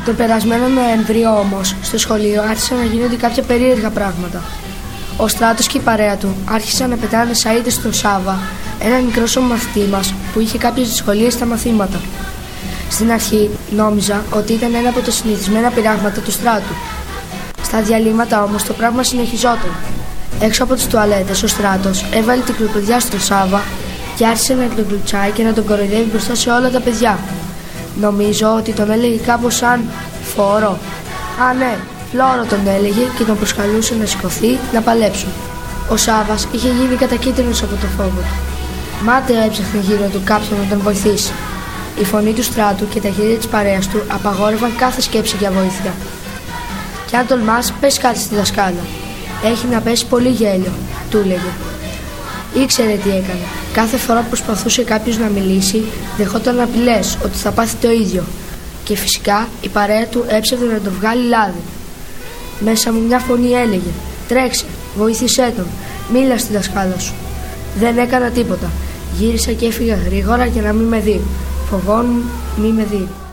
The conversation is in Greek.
Το περασμένο Νοέμβριο όμως, στο σχολείο άρχισαν να γίνονται κάποια περίεργα πράγματα. Ο Στράτος και η παρέα του άρχισαν να πετάνε σαΐδες στον Σάβα, έναν μικρό μαθητή μας που είχε κάποιες δυσκολίες στα μαθήματα. Στην αρχή νόμιζα ότι ήταν ένα από τα συνηθισμένα πειράγματα του Στράτου. Στα διαλύματα όμως το πράγμα συνεχιζόταν. Έξω από τις τουαλέτες ο Στράτος έβαλε την κλουπουδιά στον Σάβα και άρχισε να τον κλουτσάει και να τον κοροϊδεύει μπροστά σε όλα τα παιδιά. Νομίζω ότι τον έλεγε κάπως σαν φόρο. Α, ναι, φλόρο τον έλεγε και τον προσκαλούσε να σηκωθεί να παλέψουν. Ο Σάβας είχε γίνει κατακίτρινος από το φόβο του. Μάταια έψαχνε γύρω του κάποιον να τον βοηθήσει. Η φωνή του Στράτου και τα χέρια της παρέας του απαγόρευαν κάθε σκέψη για βοήθεια. «Κι αν τολμάς, πες κάτι στη δασκάλα. Έχει να πέσει πολύ γέλιο», του έλεγε. Ήξερε τι έκανε. Κάθε φορά που προσπαθούσε κάποιος να μιλήσει, δεχόταν απειλές ότι θα πάθει το ίδιο. Και φυσικά η παρέα του έψαχνε να τον βγάλει λάδι. Μέσα μου μια φωνή έλεγε: «Τρέξε, βοήθησέ τον, μίλα στη δασκάλα σου». Δεν έκανα τίποτα. Γύρισα και έφυγα γρήγορα για να μην με δει. Φοβόμουν μη με δει.